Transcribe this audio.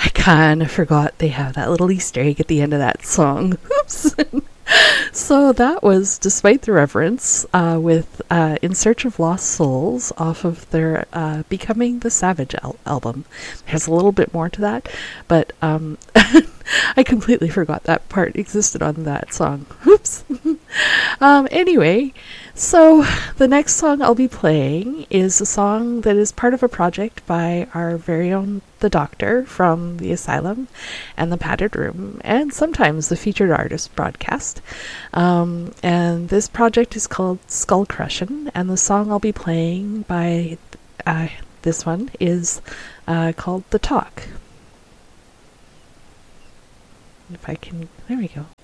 I kind of forgot they have that little Easter egg at the end of that song. Oops. So that was Despite the Reverence with In Search of Lost Souls off of their Becoming the Savage album. There's a little bit more to that, but I completely forgot that part existed on that song. Oops. Anyway, so the next song I'll be playing is a song that is part of a project by our very own The Doctor from the Asylum and the Padded Room, and sometimes the Featured Artist broadcast. And this project is called Skull Crushin', and the song I'll be playing by this one is called The Talk. If I can, there we go.